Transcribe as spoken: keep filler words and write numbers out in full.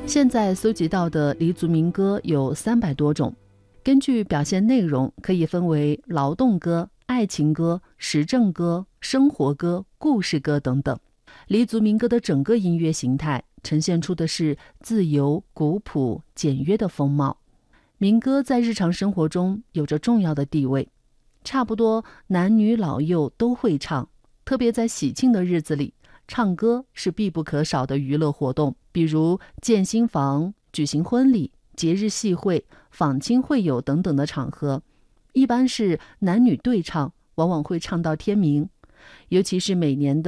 现在搜集到的黎族民歌有三百多种，根据表现内容可以分为劳动歌、爱情歌、时政歌、生活歌、故事歌等等。黎族民歌的整个音乐形态呈现出的是自由、古朴、简约的风貌。民歌在日常生活中有着重要的地位，差不多男女老幼都会唱，特别在喜庆的日子里，唱歌是必不可少的娱乐活动，比如建新房、举行婚礼、节日系会、访亲会友等等的场合，一般是男女对唱，往往会唱到天明。尤其是每年的